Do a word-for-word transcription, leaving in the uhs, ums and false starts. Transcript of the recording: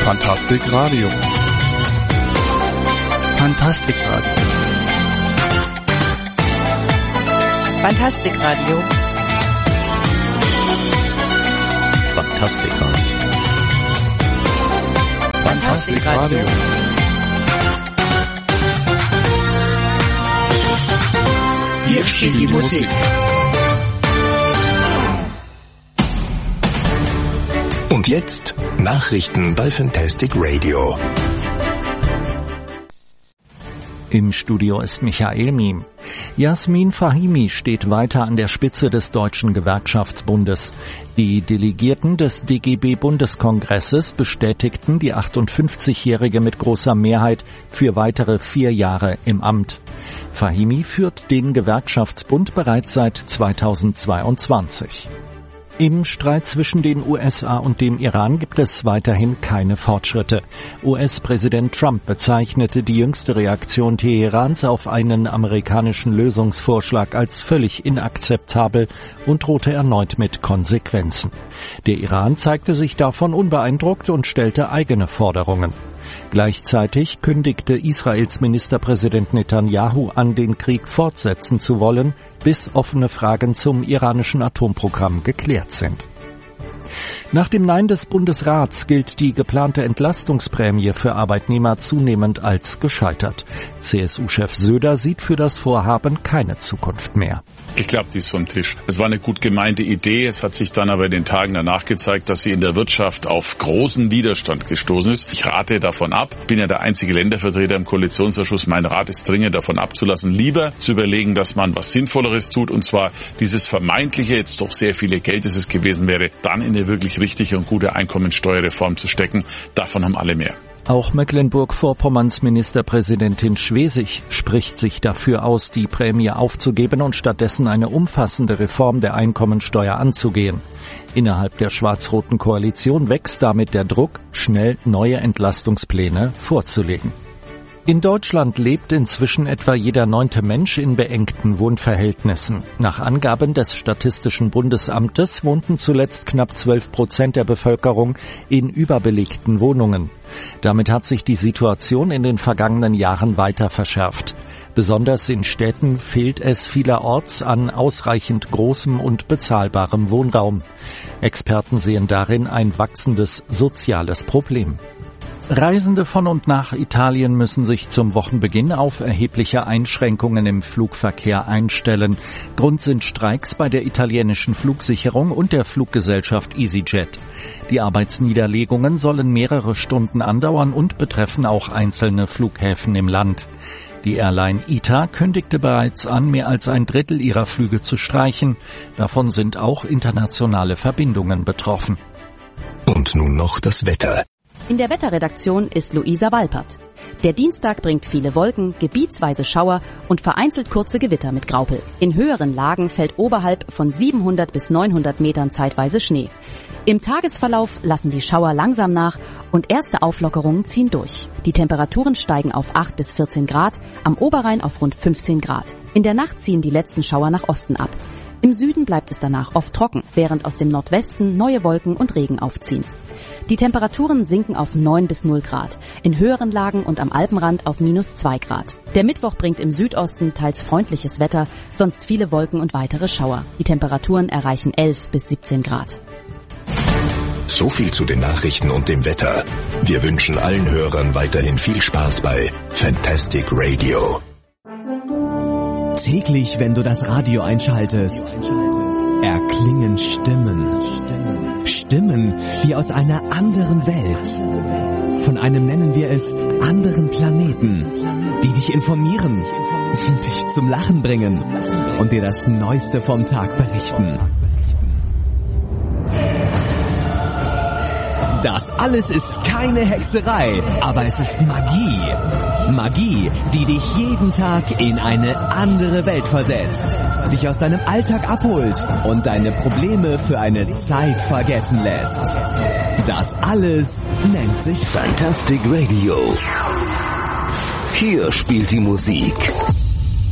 Fantastic Radio. Fantastic Radio. Fantastic Radio. Fantastic Radio. Fantastic Radio. Hier spielt die Musik. Und jetzt Nachrichten bei Fantastic Radio. Im Studio ist Michael Miem. Jasmin Fahimi steht weiter an der Spitze des Deutschen Gewerkschaftsbundes. Die Delegierten des D G B-Bundeskongresses bestätigten die achtundfünfzigjährige mit großer Mehrheit für weitere vier Jahre im Amt. Fahimi führt den Gewerkschaftsbund bereits seit zweitausendzweiundzwanzig. Im Streit zwischen den U S A und dem Iran gibt es weiterhin keine Fortschritte. U S-Präsident Trump bezeichnete die jüngste Reaktion Teherans auf einen amerikanischen Lösungsvorschlag als völlig inakzeptabel und drohte erneut mit Konsequenzen. Der Iran zeigte sich davon unbeeindruckt und stellte eigene Forderungen. Gleichzeitig kündigte Israels Ministerpräsident Netanyahu an, den Krieg fortsetzen zu wollen, bis offene Fragen zum iranischen Atomprogramm geklärt sind. Nach dem Nein des Bundesrats gilt die geplante Entlastungsprämie für Arbeitnehmer zunehmend als gescheitert. C S U-Chef Söder sieht für das Vorhaben keine Zukunft mehr. Ich glaube, die ist vom Tisch. Es war eine gut gemeinte Idee. Es hat sich dann aber in den Tagen danach gezeigt, dass sie in der Wirtschaft auf großen Widerstand gestoßen ist. Ich rate davon ab. Ich bin ja der einzige Ländervertreter im Koalitionsausschuss. Mein Rat ist dringend davon abzulassen, lieber zu überlegen, dass man was Sinnvolleres tut. Und zwar dieses vermeintliche, jetzt doch sehr viele Geld, das es gewesen wäre, dann in eine wirklich richtige und gute Einkommensteuerreform zu stecken. Davon haben alle mehr. Auch Mecklenburg-Vorpommerns Ministerpräsidentin Schwesig spricht sich dafür aus, die Prämie aufzugeben und stattdessen eine umfassende Reform der Einkommensteuer anzugehen. Innerhalb der schwarz-roten Koalition wächst damit der Druck, schnell neue Entlastungspläne vorzulegen. In Deutschland lebt inzwischen etwa jeder neunte Mensch in beengten Wohnverhältnissen. Nach Angaben des Statistischen Bundesamtes wohnten zuletzt knapp zwölf Prozent der Bevölkerung in überbelegten Wohnungen. Damit hat sich die Situation in den vergangenen Jahren weiter verschärft. Besonders in Städten fehlt es vielerorts an ausreichend großem und bezahlbarem Wohnraum. Experten sehen darin ein wachsendes soziales Problem. Reisende von und nach Italien müssen sich zum Wochenbeginn auf erhebliche Einschränkungen im Flugverkehr einstellen. Grund sind Streiks bei der italienischen Flugsicherung und der Fluggesellschaft EasyJet. Die Arbeitsniederlegungen sollen mehrere Stunden andauern und betreffen auch einzelne Flughäfen im Land. Die Airline I T A kündigte bereits an, mehr als ein Drittel ihrer Flüge zu streichen. Davon sind auch internationale Verbindungen betroffen. Und nun noch das Wetter. In der Wetterredaktion ist Luisa Walpert. Der Dienstag bringt viele Wolken, gebietsweise Schauer und vereinzelt kurze Gewitter mit Graupel. In höheren Lagen fällt oberhalb von siebenhundert bis neunhundert Metern zeitweise Schnee. Im Tagesverlauf lassen die Schauer langsam nach und erste Auflockerungen ziehen durch. Die Temperaturen steigen auf acht bis vierzehn Grad, am Oberrhein auf rund fünfzehn Grad. In der Nacht ziehen die letzten Schauer nach Osten ab. Im Süden bleibt es danach oft trocken, während aus dem Nordwesten neue Wolken und Regen aufziehen. Die Temperaturen sinken auf neun bis null Grad, in höheren Lagen und am Alpenrand auf minus zwei Grad. Der Mittwoch bringt im Südosten teils freundliches Wetter, sonst viele Wolken und weitere Schauer. Die Temperaturen erreichen elf bis siebzehn Grad. So viel zu den Nachrichten und dem Wetter. Wir wünschen allen Hörern weiterhin viel Spaß bei Fantastic Radio. Täglich, wenn du das Radio einschaltest, erklingen Stimmen. Stimmen wie aus einer anderen Welt. Von einem nennen wir es anderen Planeten, die dich informieren, dich zum Lachen bringen und dir das Neueste vom Tag berichten. Das alles ist keine Hexerei, aber es ist Magie. Magie, die dich jeden Tag in eine andere Welt versetzt, dich aus deinem Alltag abholt und deine Probleme für eine Zeit vergessen lässt. Das alles nennt sich Fantastic Radio. Hier spielt die Musik.